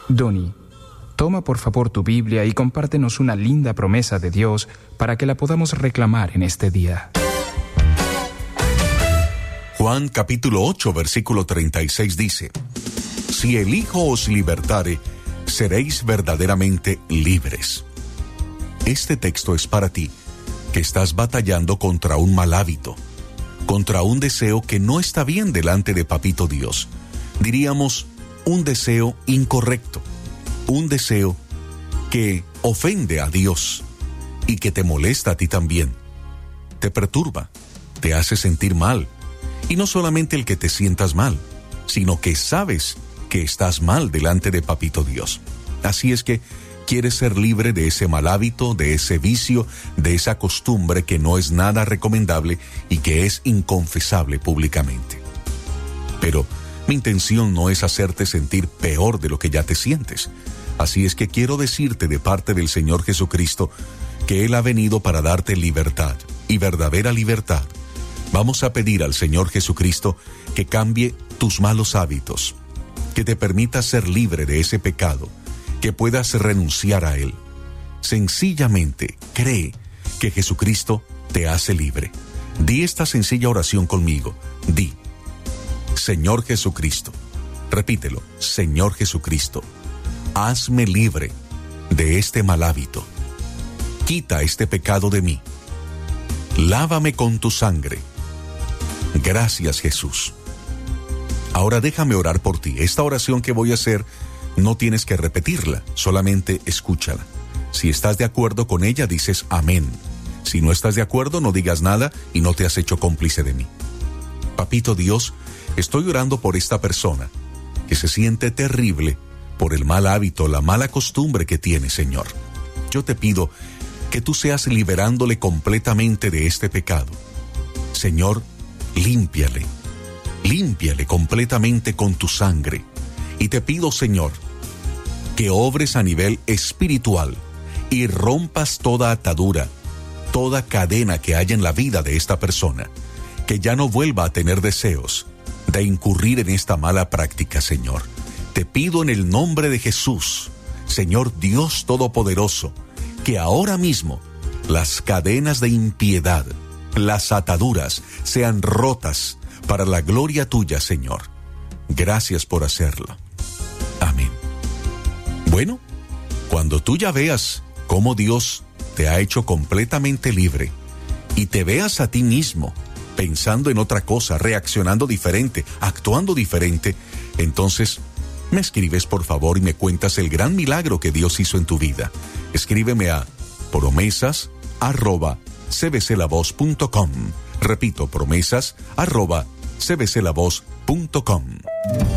Donnie, toma por favor tu Biblia y compártenos una linda promesa de Dios para que la podamos reclamar en este día. Juan capítulo 8, versículo 36 dice: Si el Hijo os libertare, seréis verdaderamente libres. Este texto es para ti, que estás batallando contra un mal hábito, contra un deseo que no está bien delante de Papito Dios. Diríamos, un deseo incorrecto, un deseo que ofende a Dios y que te molesta a ti también, te perturba, te hace sentir mal. Y no solamente el que te sientas mal, sino que sabes que estás mal delante de Papito Dios. Así es que quieres ser libre de ese mal hábito, de ese vicio, de esa costumbre que no es nada recomendable y que es inconfesable públicamente. Pero mi intención no es hacerte sentir peor de lo que ya te sientes. Así es que quiero decirte de parte del Señor Jesucristo que Él ha venido para darte libertad y verdadera libertad. Vamos a pedir al Señor Jesucristo que cambie tus malos hábitos, que te permita ser libre de ese pecado, que puedas renunciar a él. Sencillamente cree que Jesucristo te hace libre. Di esta sencilla oración conmigo. Di: Señor Jesucristo. Repítelo: Señor Jesucristo, hazme libre de este mal hábito. Quita este pecado de mí. Lávame con tu sangre. Gracias, Jesús. Ahora déjame orar por ti. Esta oración que voy a hacer no tienes que repetirla, solamente escúchala. Si estás de acuerdo con ella, dices amén. Si no estás de acuerdo, no digas nada y no te has hecho cómplice de mí. Papito Dios, estoy orando por esta persona que se siente terrible por el mal hábito, la mala costumbre que tiene, Señor. Yo te pido que tú seas liberándole completamente de este pecado. Señor, límpiale completamente con tu sangre. Y te pido, Señor, que obres a nivel espiritual y rompas toda atadura, toda cadena que haya en la vida de esta persona, que ya no vuelva a tener deseos de incurrir en esta mala práctica, Señor. Te pido en el nombre de Jesús, Señor Dios Todopoderoso, que ahora mismo las cadenas de impiedad, las ataduras sean rotas para la gloria tuya, Señor. Gracias por hacerlo. Amén. Bueno, cuando tú ya veas cómo Dios te ha hecho completamente libre y te veas a ti mismo pensando en otra cosa, reaccionando diferente, actuando diferente, entonces me escribes por favor y me cuentas el gran milagro que Dios hizo en tu vida. Escríbeme a promesas@cbclavoz.com. Repito, promesas@cbclavoz.com.